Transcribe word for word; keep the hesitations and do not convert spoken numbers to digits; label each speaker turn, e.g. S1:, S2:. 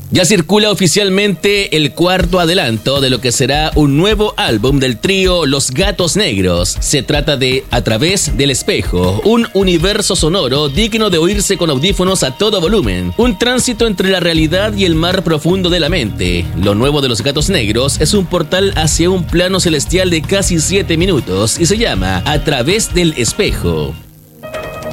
S1: Ya circula oficialmente el cuarto adelanto de lo que será un nuevo álbum del trío Los Gatos Negros. Se trata de A Través del Espejo, un universo sonoro digno de oírse con audífonos a todo volumen, un tránsito entre la realidad y el mar profundo de la mente. Lo nuevo de Los Gatos Negros es un portal hacia un plano celestial de casi siete minutos y se llama A Través del Espejo.